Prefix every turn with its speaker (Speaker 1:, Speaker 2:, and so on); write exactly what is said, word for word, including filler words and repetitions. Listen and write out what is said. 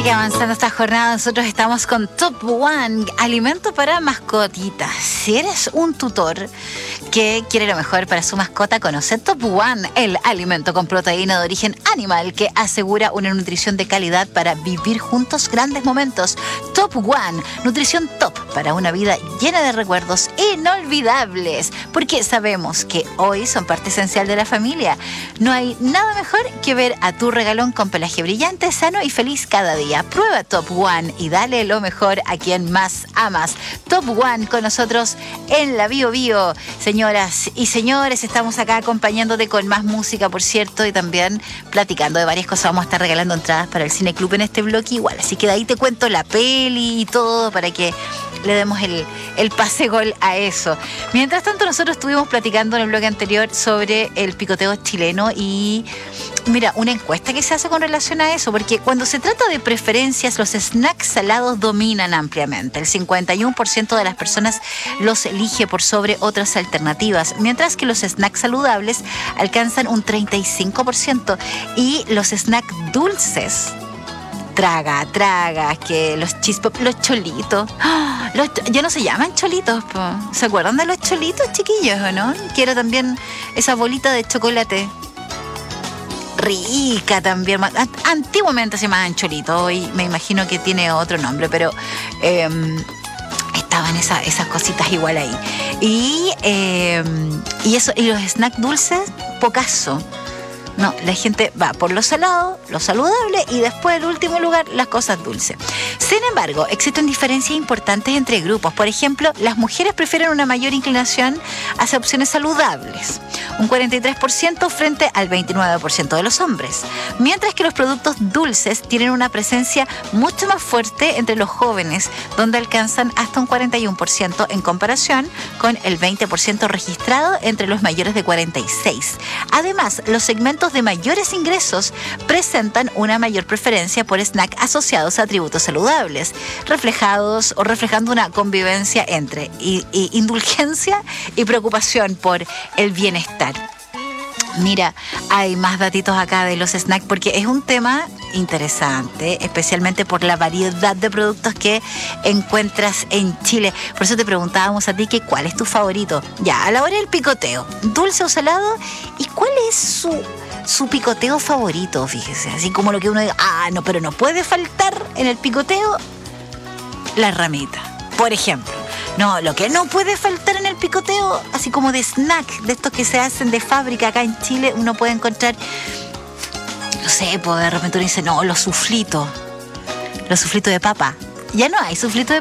Speaker 1: Sigue avanzando esta jornada. Nosotros estamos con Top One, alimento para mascotitas. Si eres un tutor que quiere lo mejor para su mascota, conoce Top One, el alimento con proteína de origen animal que asegura una nutrición de calidad para vivir juntos grandes momentos. Top One, nutrición top para una vida llena de recuerdos inolvidables, porque sabemos que hoy son parte esencial de la familia. No hay nada mejor que ver a tu regalón con pelaje brillante, sano y feliz cada día. Prueba Top One y dale lo mejor a quien más amas. Top One con nosotros en la Bio Bio. Señoras y señores, estamos acá acompañándote con más música, por cierto, y también platicando de varias cosas. Vamos a estar regalando entradas para el Cine Club en este bloque igual. Así que de ahí te cuento la peli y todo para que le demos el, el pase gol a eso. Mientras tanto, nosotros estuvimos platicando en el bloque anterior sobre el picoteo chileno y mira, una encuesta que se hace con relación a eso, porque cuando se trata de preferencias, los snacks salados dominan ampliamente. El cincuenta y uno por ciento de las personas los elige por sobre otras alternativas, mientras que los snacks saludables alcanzan un treinta y cinco por ciento y los snacks dulces, traga, traga, que los chispop, los cholitos, ¡oh! los, ya no se llaman cholitos, po. ¿Se acuerdan de los cholitos, chiquillos, o no? Que era también esa bolita de chocolate rica también. Antiguamente se llamaban cholitos, hoy me imagino que tiene otro nombre, pero eh, estaban esa, esas cositas igual ahí. Y, eh, y, eso, y los snacks dulces, pocaso. No, la gente va por lo salado, lo saludable y después, en último lugar, las cosas dulces. Sin embargo, existen diferencias importantes entre grupos. Por ejemplo, las mujeres prefieren una mayor inclinación hacia opciones saludables, un cuarenta y tres por ciento frente al veintinueve por ciento de los hombres, mientras que los productos dulces tienen una presencia mucho más fuerte entre los jóvenes, donde alcanzan hasta un cuarenta y uno por ciento en comparación con el veinte por ciento registrado entre los mayores de cuarenta y seis. Además, los segmentos de mayores ingresos presentan una mayor preferencia por snack asociados a atributos saludables, reflejados o reflejando una convivencia entre y, y indulgencia y preocupación por el bienestar. Mira, hay más datitos acá de los snacks porque es un tema interesante, especialmente por la variedad de productos que encuentras en Chile. Por eso te preguntábamos a ti que cuál es tu favorito. Ya, a la hora del picoteo, dulce o salado, ¿y cuál es su, su picoteo favorito? Fíjese, así como lo que uno diga, ah, no, pero no puede faltar en el picoteo la ramita, por ejemplo. No, lo que no puede faltar en el picoteo, así como de snack, de estos que se hacen de fábrica acá en Chile, uno puede encontrar, no sé, pues de repente uno dice, no, los suflitos, los suflitos de papa. Ya no hay suflitos de